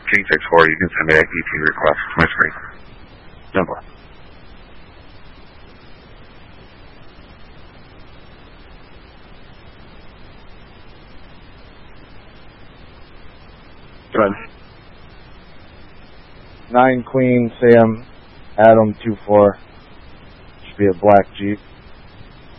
King 6-4, you can send me that ET request to my screen. Simple. Good. 9 Queen, Sam, Adam 24. Should be a black Jeep.